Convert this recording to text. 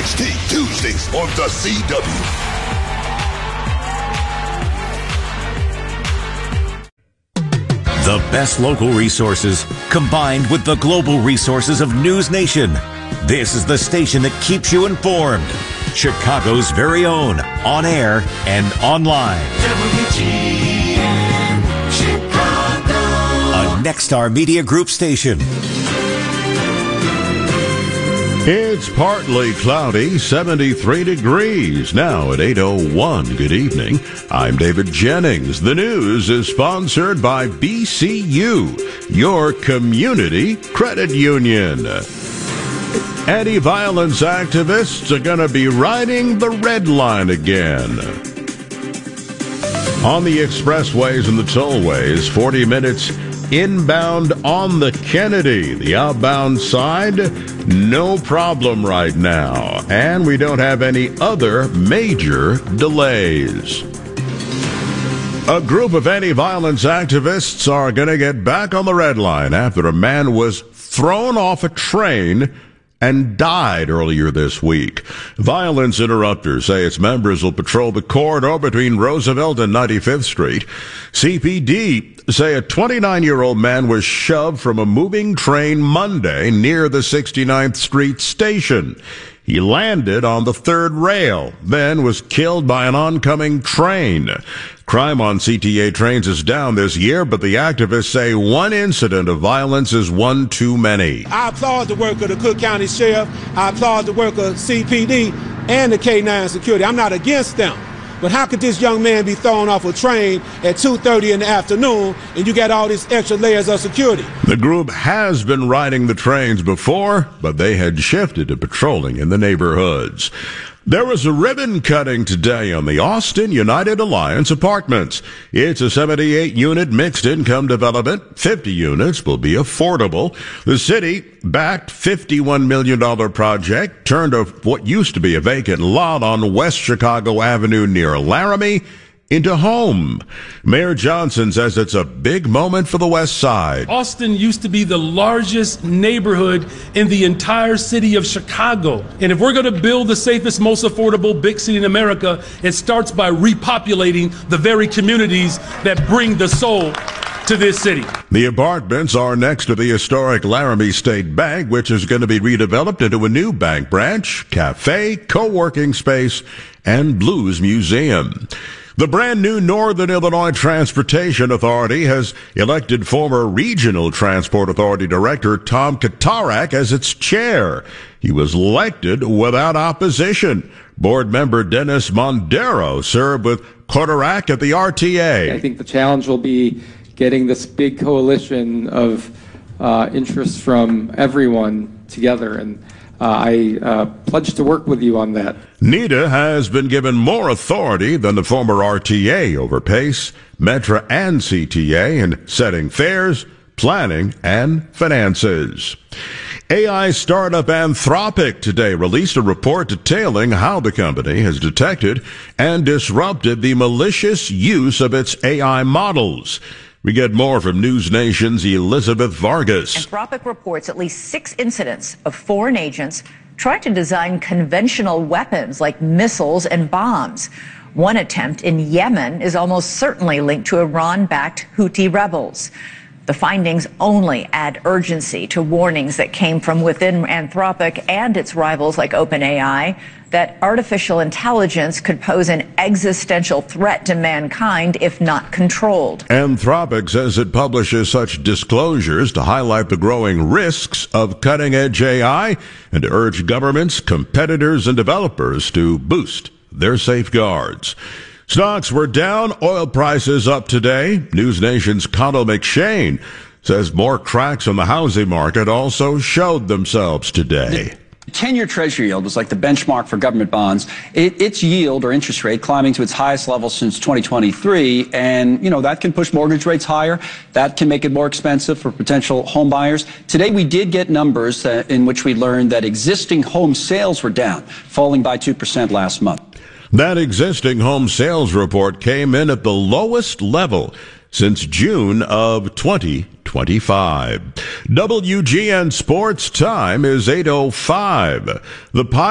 NXT Tuesdays on the CW. The best local resources combined with the global resources of News Nation. This is the station that keeps you informed. Chicago's very own, on air and online. WGN Chicago. A Nexstar Media Group station. It's partly cloudy, 73 degrees, now at 8:01. Good evening. I'm David Jennings. The news is sponsored by BCU, your community credit union. Anti-violence activists are going to be riding the red line again. On the expressways and the tollways, 40 minutes inbound on the Kennedy. The outbound side, no problem right now. And we don't have any other major delays. A group of anti-violence activists are going to get back on the red line after a man was thrown off a train and died earlier this week. Violence interrupters say its members will patrol the corridor between Roosevelt and 95th Street. CPD say a 29-year-old man was shoved from a moving train Monday near the 69th Street station. He landed on the third rail, then was killed by an oncoming train. Crime on CTA trains is down this year, but the activists say one incident of violence is one too many. I applaud the work of the Cook County Sheriff. I applaud the work of CPD and the K-9 security. I'm not against them. But how could this young man be thrown off a train at 2:30 in the afternoon and you got all these extra layers of security? The group has been riding the trains before, but they had shifted to patrolling in the neighborhoods. There was a ribbon cutting today on the Austin United Alliance Apartments. It's a 78-unit mixed-income development. 50 units will be affordable. The city backed $51 million project turned what used to be a vacant lot on West Chicago Avenue near Laramie into home. Mayor Johnson says it's a big moment for the West Side. Austin used to be the largest neighborhood in the entire city of Chicago. And if we're going to build the safest, most affordable big city in America, it starts by repopulating the very communities that bring the soul to this city. The apartments are next to the historic Laramie State Bank, which is going to be redeveloped into a new bank branch, cafe, co-working space, and blues museum. The brand new Northern Illinois Transportation Authority has elected former Regional Transport Authority Director Tom Katarak as its chair. He was elected without opposition. Board member Dennis Mondero served with Katarak at the RTA. I think the challenge will be getting this big coalition of interests from everyone together, and I pledge to work with you on that. NETA has been given more authority than the former RTA over PACE, Metra, and CTA in setting fares, planning, and finances. AI startup Anthropic today released a report detailing how the company has detected and disrupted the malicious use of its AI models. We get more from News Nation's Elizabeth Vargas. Anthropic reports at least 6 incidents of foreign agents trying to design conventional weapons like missiles and bombs. One attempt in Yemen is almost certainly linked to Iran-backed Houthi rebels. The findings only add urgency to warnings that came from within Anthropic and its rivals like OpenAI that artificial intelligence could pose an existential threat to mankind if not controlled. Anthropic says it publishes such disclosures to highlight the growing risks of cutting-edge AI and to urge governments, competitors, and developers to boost their safeguards. Stocks were down, oil prices up today. News Nation's Conal McShane says more cracks in the housing market also showed themselves today. The 10-year Treasury yield is like the benchmark for government bonds. Its yield or interest rate climbing to its highest level since 2023. And, that can push mortgage rates higher. That can make it more expensive for potential home buyers. Today, we did get numbers in which we learned that existing home sales were down, falling by 2% last month. That existing home sales report came in at the lowest level since June of 2025. WGN Sports time is 8:05. The